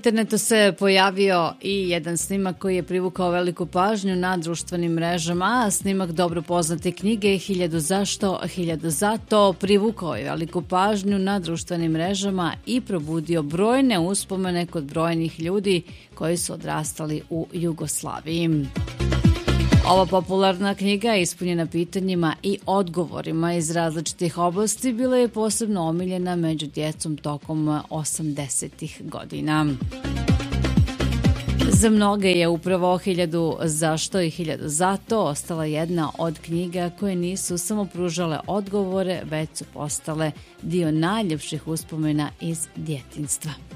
internetu se pojavio i jedan snimak koji je privukao veliku pažnju na društvenim mrežama. Snimak dobro poznate knjige 1000 zašto, 1000 zato privukao je veliku pažnju na društvenim mrežama i probudio brojne uspomene kod brojnih ljudi koji su odrastali u Jugoslaviji. Ova popularna knjiga, ispunjena pitanjima i odgovorima iz različitih oblasti, bila je posebno omiljena među djecom tokom 80-ih godina. Za mnoge je upravo 1000 zašto i 1000 zato ostala jedna od knjiga koje nisu samo pružale odgovore, već su postale dio najljepših uspomena iz djetinjstva.